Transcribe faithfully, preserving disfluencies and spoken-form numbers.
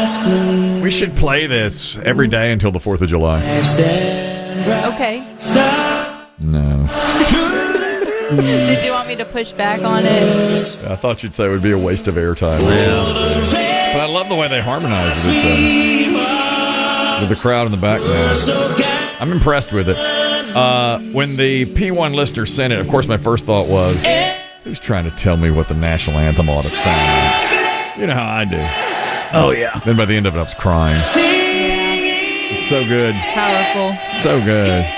We should play this every day until the fourth of July. Okay. No. Did you want me to push back on it? I thought you'd say it would be a waste of airtime. Yeah. But I love the way they harmonize with each other. With the crowd in the background. I'm impressed with it. Uh, when the P one listener sent it, of course, my first thought was, who's trying to tell me what the national anthem ought to sound like? You know how I do. Oh, yeah. Then by the end of it, I was crying. It's so good. Powerful. So good.